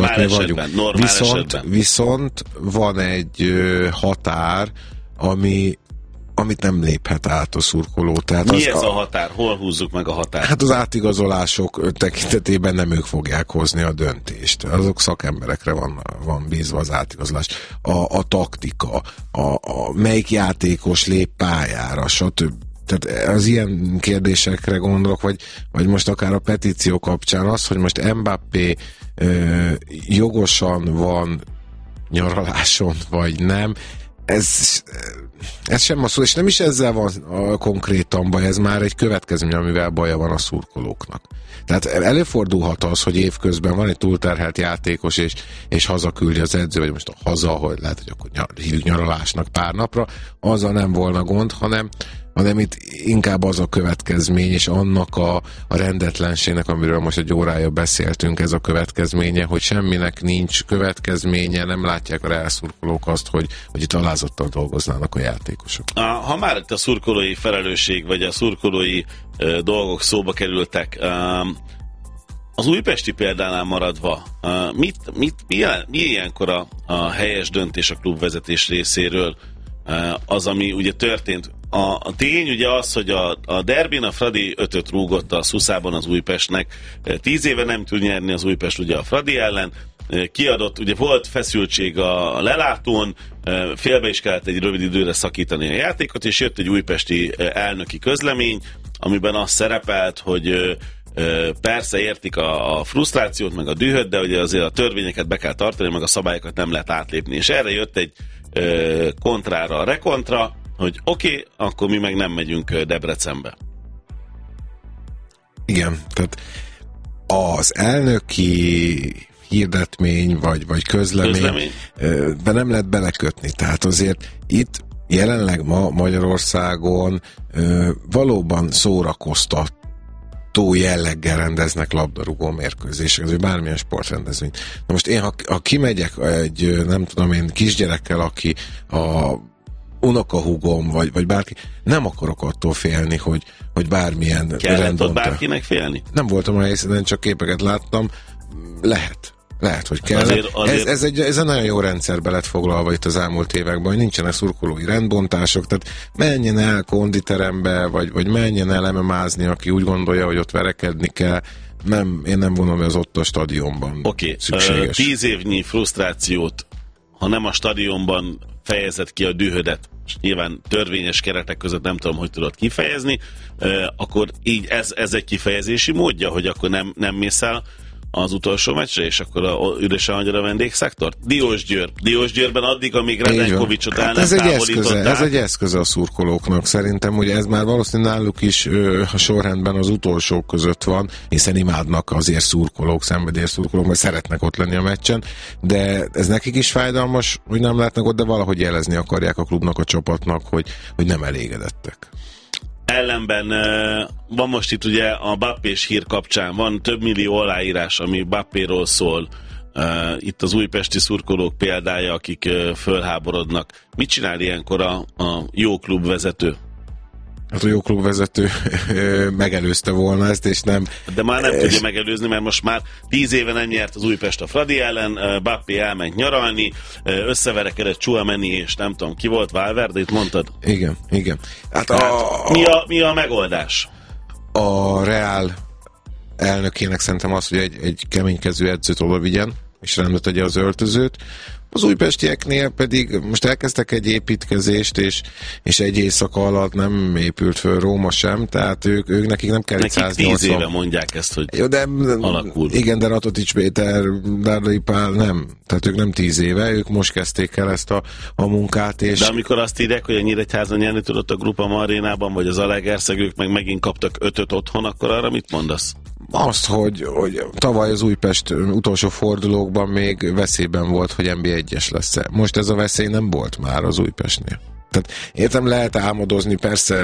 mi vagyunk. Viszont van egy határ, amit nem léphet át a szurkoló. Tehát mi ez a határ? Hol húzzuk meg a határt? Hát az átigazolások tekintetében nem ők fogják hozni a döntést. Azok szakemberekre van bízva az átigazolás. A taktika, melyik játékos lép pályára, stb. Tehát az ilyen kérdésekre gondolok, vagy most akár a petíció kapcsán az, hogy most Mbappé jogosan van nyaraláson, vagy nem, ez sem a szó, és nem is ezzel van konkrétan baj, ez már egy következmény, amivel baja van a szurkolóknak. Tehát előfordulhat az, hogy évközben van egy túlterhelt játékos, és hazaküldi az edző, vagy most a haza, hogy lehet, hogy akkor hívjuk nyaralásnak pár napra, azzal nem volna gond, hanem itt inkább az a következmény, és annak a rendetlenségnek, amiről most egy órája beszéltünk, ez a következménye, hogy semminek nincs következménye, nem látják a reál szurkolók azt, hogy itt alázottan dolgoznának a játékosok. Ha már itt a szurkolói felelősség, vagy a szurkolói dolgok szóba kerültek, az újpesti példánál maradva, mi ilyenkor a helyes döntés a klubvezetés részéről, az, ami ugye történt? A tény ugye az, hogy a derbin a Fradi 5-öt rúgott a Szuszában az Újpestnek. 10 éve nem tud nyerni az Újpest ugye a Fradi ellen. Kiadott, ugye volt feszültség a lelátón, félbe is kellett egy rövid időre szakítani a játékot, és jött egy újpesti elnöki közlemény, amiben az szerepelt, hogy persze értik a frusztrációt, meg a dühöt, de ugye azért a törvényeket be kell tartani, meg a szabályokat nem lehet átlépni. És erre jött egy kontrára a rekontra, hogy oké, akkor mi meg nem megyünk Debrecenbe. Igen, tehát az elnöki hirdetmény, vagy közlemény. De nem lehet belekötni. Tehát azért itt jelenleg ma Magyarországon valóban szórakoztató jelleggel rendeznek labdarúgó mérkőzések, ez bármilyen sportrendezvény. Na most én, ha kimegyek egy, nem tudom én, kisgyerekkel, aki a unokahúgom, vagy bárki, nem akarok attól félni, hogy bármilyen kellett ott bárkinek félni? Nem voltam a helyszínen, csak képeket láttam. Lehet, hogy kell. Azért... Ez egy nagyon jó rendszerbe lett foglalva itt az elmúlt években, hogy nincsenek szurkolói rendbontások, tehát menjen el konditerembe, vagy menjen el MMA-zni, aki úgy gondolja, hogy ott verekedni kell. Én nem vonom, hogy az ott a stadionban szükséges. 10 évnyi frusztrációt, ha nem a stadionban fejezed ki a dühödet, és nyilván törvényes keretek között nem tudom, hogy tudod kifejezni, akkor így ez egy kifejezési módja, hogy akkor nem mész el az utolsó meccsre, és akkor üresen hagyod a vendégszektort? Diósgyőrben addig, amíg Radenkovicsot el nem távolították. Ez egy eszköze a szurkolóknak szerintem, ugye ez már valószínűleg náluk is a sorrendben az utolsók között van, hiszen imádnak azért szurkolók, szenvedélyes szurkolók, mert szeretnek ott lenni a meccsen, de ez nekik is fájdalmas, hogy nem lehetnek ott, de valahogy jelezni akarják a klubnak, a csapatnak, hogy nem elégedettek. Ellenben van most itt ugye a Bappés hír kapcsán, van több millió aláírás, ami Bappéról szól. Itt az újpesti szurkolók példája, akik fölháborodnak. Mit csinál ilyenkor a jó klubvezető? Hát a jó klubvezető megelőzte volna ezt, és nem... De már nem tudja megelőzni, mert most már 10 éve nem nyert az Újpest a Fradi ellen, Bappé elment nyaralni, összeverekedett Tchouaméni, és nem tudom, ki volt, Valverde, itt mondtad? Igen. Hát mi a megoldás? A Real elnökének szerintem az, hogy egy keménykezű edzőt oda vigyen, és rendbe tegye az öltözőt. Az újpestieknél pedig most elkezdtek egy építkezést, és egy éjszaka alatt nem épült föl Róma sem, tehát ők nekik nem kell nekik 180. 10 éve mondják ezt, hogy jó, de alakul. Igen, de Ratotics Péter, Dárdai Pál nem. Tehát ők nem 10 éve, ők most kezdték el ezt a munkát. És... De amikor azt írják, hogy a Nyíregyházan nyerni tudott a Grupama arénában, vagy az Zalaegerszeg, ők meg megint kaptak 5-öt otthon, akkor arra mit mondasz? Azt, hogy tavaly az Újpest utolsó fordulókban még veszélyben volt, hogy NB1-es lesz. Most ez a veszély nem volt már az Újpestnél. Tehát értem, lehet álmodozni, persze,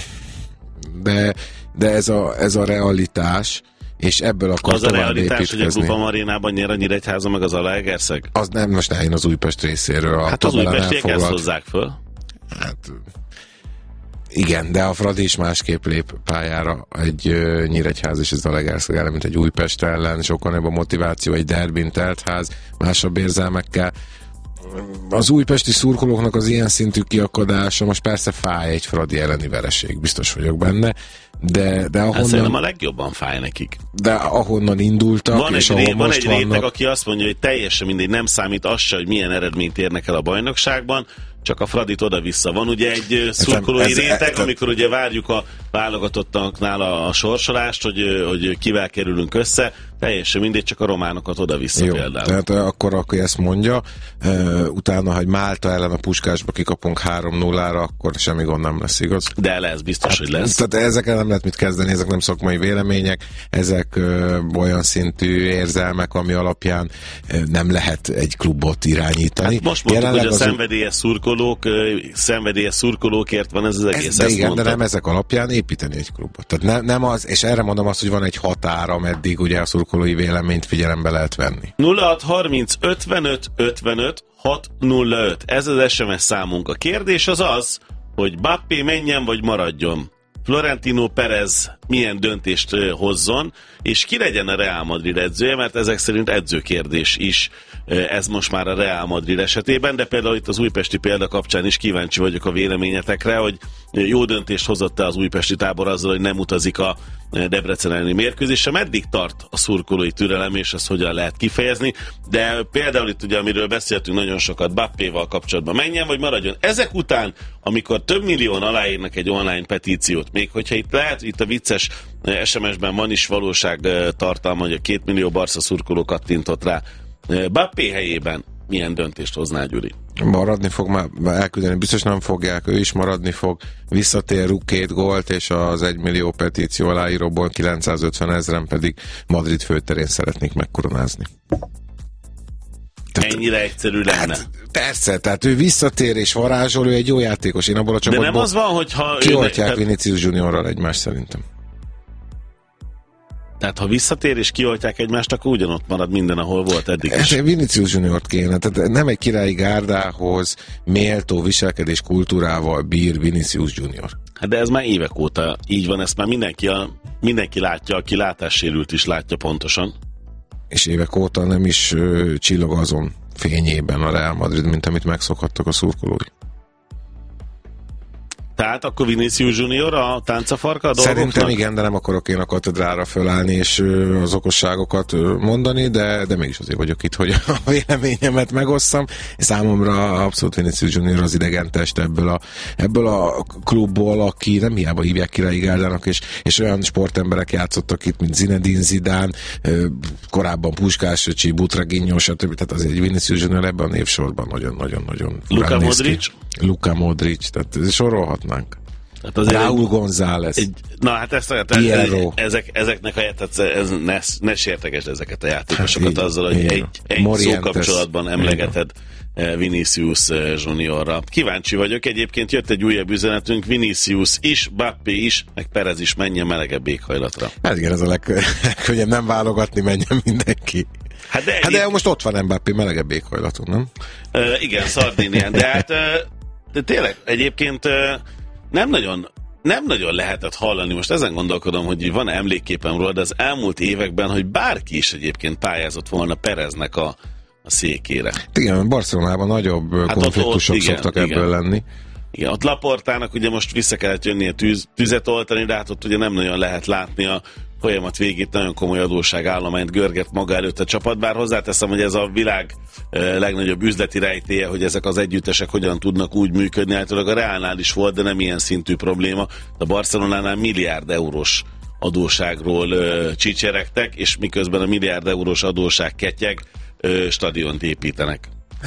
de ez a realitás, és ebből akar az a realitás, építkezni. hogy a Grupa Marinában nyer a Nyíregyháza meg az Zalaegerszeg? Az nem, most eljön az Újpest részéről. Hát az újpestiek ezt hozzák föl. Hát Igen, de a Fradi is másképp lép pályára egy Nyíregyház és egy Zalaegerszeg ellen, mint egy Újpest ellen, sokkal nagyobb a motiváció, egy derbin teltház, másabb érzelmekkel. Az újpesti szurkolóknak az ilyen szintű kiakadása most persze fáj egy Fradi elleni vereség, biztos vagyok benne, de ahonnan... Szerintem a legjobban fáj nekik. De ahonnan indultak, van és ahol most egy réteg, aki azt mondja, hogy teljesen mindegy, nem számít az se, hogy milyen eredményt érnek el a bajnokságban, csak a Fradit oda-vissza. Van ugye egy szurkolói réteg, amikor ugye várjuk a válogatottaknál a sorsolást, hogy kivel kerülünk össze, teljesen mindegy, csak a románokat oda-vissza. Jó, például. Tehát akkor ezt mondja, utána, hogy Málta ellen a Puskásba kikapunk 3-0-ra, akkor semmi gond nem lesz, igaz? De lesz, biztos, hogy lesz. Tehát ezekkel nem lehet mit kezdeni, ezek nem szakmai vélemények, ezek olyan szintű érzelmek, ami alapján nem lehet egy klubot irányítani. Hát most mondtuk, hogy a szenvedélyes szurkolókért van ez az egész. De igen, de nem ezek alapján építeni egy klubot. Tehát nem az, és erre mondom azt, hogy van egy határ, ameddig ugye a szurkolói véleményt figyelembe lehet venni. 0630 55 55 605. Ez az SMS számunk. A kérdés az, hogy Mbappé menjen vagy maradjon. Florentino Perez milyen döntést hozzon, és ki legyen a Real Madrid edzője, mert ezek szerint edzőkérdés is ez most már a Real Madrid esetében, de például itt az újpesti példa kapcsán is kíváncsi vagyok a véleményetekre, hogy jó döntést hozott-e az újpesti tábor azzal, hogy nem utazik a Debrecen elleni mérkőzésre. Meddig tart a szurkolói türelem, és ezt hogyan lehet kifejezni, de például itt ugye, amiről beszéltünk nagyon sokat, Mbappéval kapcsolatban menjen vagy maradjon. Ezek után, amikor több millióan aláírnak egy online petíciót, még hogyha itt lehet, itt a vicces SMS-ben van is valóság tartalma, hogy a 2 millió Barca szurkoló kattintott rá. Mbappé helyében milyen döntést hozná, Gyuri? Maradni fog, már elküldeni, biztos nem fogják, ő is maradni fog, visszatér, rúg 2 gólt, és az 1 millió petíció aláíróból 950 000 pedig Madrid főterén szeretnék megkoronázni. Ennyire egyszerű lenne? Hát, persze, tehát ő visszatér és varázsol, ő egy jó játékos, én abból a csapatból... De nem az van, hogyha... Kioltják Vinicius Juniorral egymást szerintem. Tehát ha visszatér és kioltják egymást, akkor ugyanott marad minden, ahol volt eddig is. Vinicius Juniort kéne, tehát nem egy királyi gárdához méltó viselkedés kultúrával bír Vinicius Junior. Hát de ez már évek óta így van, ezt már mindenki látja, aki látássérült is látja pontosan. És évek óta nem is csillog azon fényében a Real Madrid, mint amit megszokhattak a szurkolói. Tehát akkor Vinicius Junior a táncafarka a dolgoknak? Szerintem igen, de nem akarok én a katedrára fölállni és az okosságokat mondani, de mégis azért vagyok itt, hogy a véleményemet megosszam. Számomra abszolút Vinicius Junior az idegen test ebből a klubból, aki nem hiába hívják királyi gárdának, és olyan sportemberek játszottak itt, mint Zinedine Zidane, korábban Puskás öcsi, Butraguinho, stb. Tehát azért egy Vinicius Junior ebben a névsorban nagyon-nagyon Luka Modric, tehát sorolhatnánk. Raúl González. Na hát ezeknek ne sértegesd ezeket a játékosokat azzal, hogy egy szókapcsolatban emlegeted Vinicius Juniorra. Kíváncsi vagyok, egyébként jött egy újabb üzenetünk, Vinicius is, Mbappé is, meg Perez is menjen melegebb éghajlatra. Hát igen, ez a legkönnyebb nem válogatni, menjen mindenki. Hát de most ott van Mbappé melegebb éghajlaton, nem? Igen, Szardinián, de hát de tényleg egyébként nem nagyon lehetett hallani, most ezen gondolkodom, hogy van-e emlékképem róla, de az elmúlt években, hogy bárki is egyébként pályázott volna Pereznek a székére. Igen, Barcelonában nagyobb konfliktusok szoktak ebből lenni. Igen, ott Laportának ugye most vissza kellett jönnie tüzet oltani, de hát ott ugye nem nagyon lehet látni a folyamat végét, nagyon komoly adósságállományt görget maga előtt a csapat, bár hozzáteszem, hogy ez a világ legnagyobb üzleti rejtélye, hogy ezek az együttesek hogyan tudnak úgy működni. Általában a Reálnál is volt, de nem ilyen szintű probléma. A Barcelonánál milliárd eurós adósságról csicseregtek, és miközben a milliárd eurós adósság ketyeg, stadiont építenek.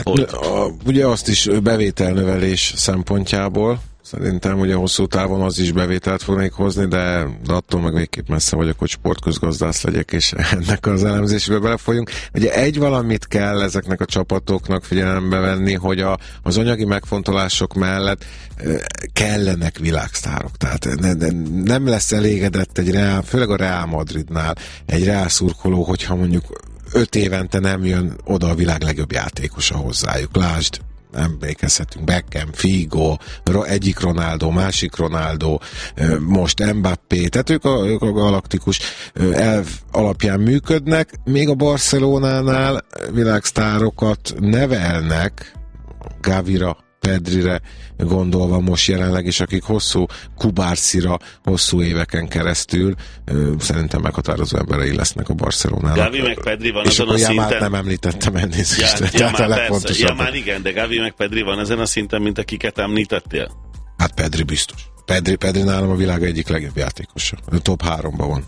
Ugye azt is bevételnövelés szempontjából, szerintem ugye hosszú távon az is bevételt fog még hozni, de attól meg végképp messze vagyok, hogy sportközgazdász legyek, és ennek az elemzésbe belefolyunk. Ugye egy valamit kell ezeknek a csapatoknak figyelembe venni, hogy az anyagi megfontolások mellett kellenek világsztárok. Tehát nem lesz elégedett főleg a Real Madridnál egy Real szurkoló, hogyha mondjuk 5 évente nem jön oda a világ legjobb játékosa hozzájuk. Lásd emlékezhetünk, Beckham, Figo, egyik Ronaldo, másik Ronaldo, most Mbappé, tehát ők a galaktikus elv alapján működnek, még a Barcelonánál világsztárokat nevelnek, Gavira, Pedrire gondolva most jelenleg is, akik hosszú Kubárszira, hosszú éveken keresztül szerintem meghatározó emberei lesznek a Barcelonának. Gavi meg Pedri van azon a szinten. Nem említettem elnézést. Már igen, de Gavi meg Pedri van ezen a szinten, mint akiket említettél? Hát Pedri biztos. Pedri nálam a világ egyik legjobb játékosa. A top 3-ban van.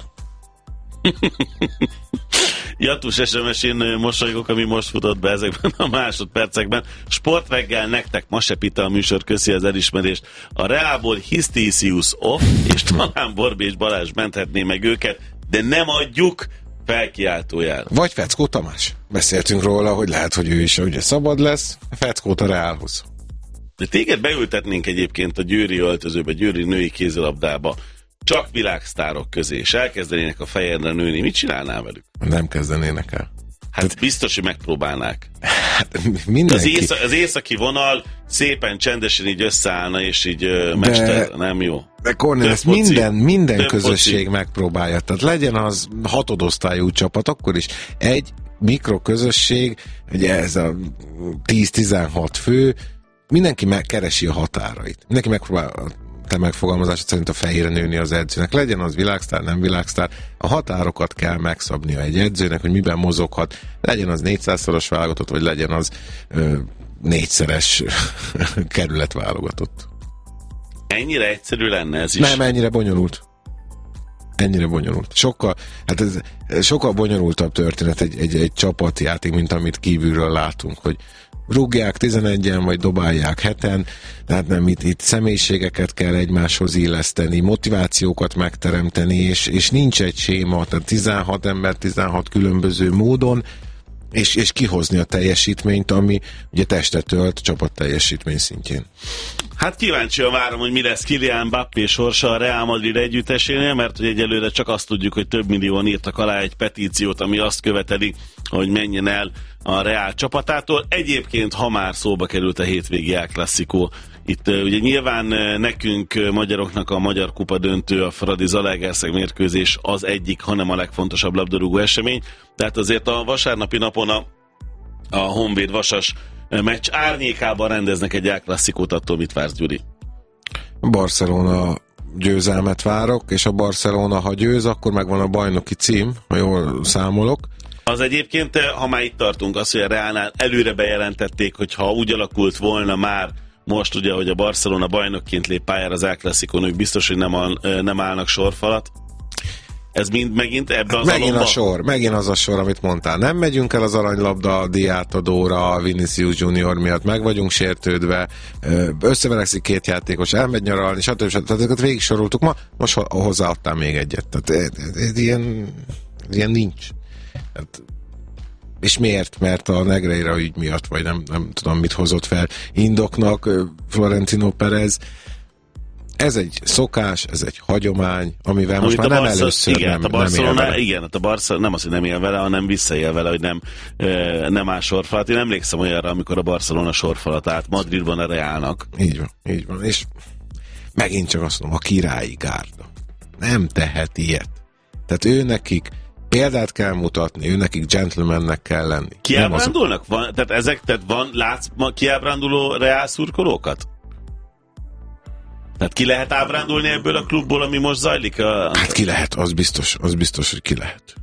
Jatus SMS-én mosolygok, ami most futott be ezekben a másodpercekben. Sportreggel nektek ma se Pita a műsor, köszi az elismerést. A Reálból Hisztisius off, és talán Borbécs Balázs menthetné meg őket, de nem adjuk, felkiáltójel. Vagy Feckó Tamás. Beszéltünk róla, hogy lehet, hogy ő is ugye szabad lesz. Feckót a Reálhoz. De téged beültetnénk egyébként a győri öltözőbe, győri női kézilabdába, csak világsztárok közé, és elkezdenének a fejedre nőni. Mit csinálnál velük? Nem kezdenének el. Hát biztos, hogy megpróbálnák. Hát mindenki. Az északi vonal szépen csendesen így összeállna, és így mester, nem jó. De Kornél, ezt minden közösség megpróbálja. Tehát legyen az hatodosztályú csapat, akkor is egy mikroközösség, ugye ez a 10-16 fő, mindenki megkeresi a határait. Mindenki megpróbál te megfogalmazásod szerint a fejére nőni az edzőnek. Legyen az világsztár, nem világsztár. A határokat kell megszabnia egy edzőnek, hogy miben mozoghat. Legyen az 400-szoros válogatott, vagy legyen az 4-szeres kerületválogatott. Ennyire egyszerű lenne ez is? Nem, ennyire bonyolult. Ennyire bonyolult. Sokkal bonyolultabb történet egy csapatjáték, mint amit kívülről látunk, hogy rúgják 11-en, vagy dobálják 7-en, tehát nem, itt személyiségeket kell egymáshoz illeszteni, motivációkat megteremteni, és nincs egy séma, tehát 16 ember 16 különböző módon, és kihozni a teljesítményt, ami ugye testet ölt csapat teljesítmény szintjén. Hát kíváncsian várom, hogy mi lesz Kylian Mbappé sorsa a Real Madrid együttesénél, mert hogy egyelőre csak azt tudjuk, hogy több millióan írtak alá egy petíciót, ami azt követeli, hogy menjen el a Real csapatától. Egyébként, ha már szóba került a hétvégi El Clásico, itt ugye nyilván nekünk magyaroknak a Magyar Kupa döntő, a Fradi Zalaegerszeg mérkőzés az egyik, hanem a legfontosabb labdarúgó esemény. Tehát azért a vasárnapi napon a Honvéd Vasas meccs árnyékában rendeznek egy El Clásicót, attól mit vársz, Gyuri? A Barcelona győzelmet várok, és a Barcelona, ha győz, akkor megvan a bajnoki cím, ha jól számolok. Az egyébként, ha már itt tartunk, az, hogy a Reálnál előre bejelentették, hogy ha úgy alakult volna már most ugye, hogy a Barcelona bajnokként lép pályára az El Clásicón, ők biztos, hogy nem állnak sorfalat. Ez mind megint ebbe az megint az a sor, amit mondtál. Nem megyünk el az aranylabda díjátadóra, Vinicius Junior miatt, meg vagyunk sértődve, összeverekszik két játékos, elmegy nyaralni, stb. Tehát végig soroltuk, most hozzáadtál még egyet. Tehát ilyen nincs. Hát, és miért? Mert a Negreira ügy miatt, vagy nem tudom, mit hozott fel indoknak Florentino Perez. Ez egy szokás, ez egy hagyomány, amivel most már nem először igen, nem él vele. Igen, a Barcelona nem az, hogy nem él vele, hanem visszaél vele, hogy nem áll sorfalat. Én emlékszem olyanra, amikor a Barcelona sorfalat állt Madridban a Reálnak. Így van. És megint csak azt mondom, a királyi gárda nem tehet ilyet. Tehát ő nekik példát kell mutatni, ő nekik gentlemannek kell lenni. Kiábrándulnak? Látsz kiábránduló Reál szurkolókat? Tehát ki lehet ábrándulni ebből a klubból, ami most zajlik? Hát ki lehet, az biztos, hogy ki lehet.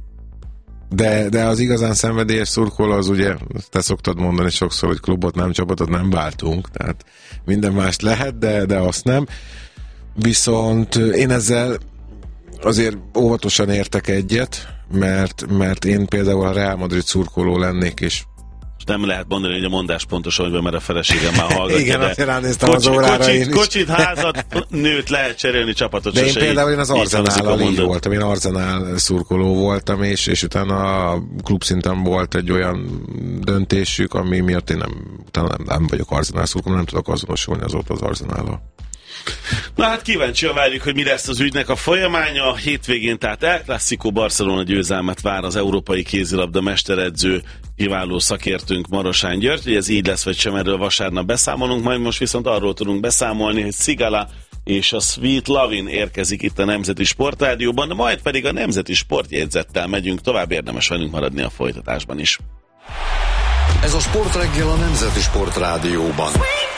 De az igazán szenvedélyes szurkoló az ugye, te szoktad mondani sokszor, hogy klubot nem, csapatot nem váltunk, tehát minden mást lehet, de azt nem. Viszont én ezzel azért óvatosan értek egyet, mert én például a Real Madrid szurkoló lennék, és nem lehet mondani, hogy a mondás pontosan, hogy mert a feleségem már hallgatja. Igen, azért ránéztem az órára én is. Kocsit, házat, nőt lehet cserélni, csapatot. De én például az Arzenállal így voltam. Én Arzenál szurkoló voltam, és utána a klubszinten volt egy olyan döntésük, ami miatt én nem vagyok Arzenál szurkoló, nem tudok azonosulni azóta az Arzenállal. Na hát kíváncsian várjuk, hogy mi lesz az ügynek a folyamánya. Hétvégén tehát El Clásico Barcelona győzelmet vár az európai kézilabda mesteredző, kiváló szakértőnk Marosán György, hogy ez így lesz vagy sem, erről vasárnap beszámolunk, majd most viszont arról tudunk beszámolni, hogy Szigala és a Sweet Lovin érkezik itt a Nemzeti Sportrádióban, de majd pedig a Nemzeti Sportjegyzettel megyünk tovább, érdemes velünk maradni a folytatásban is. Ez a Sportreggel a Nemzeti Sportrádióban.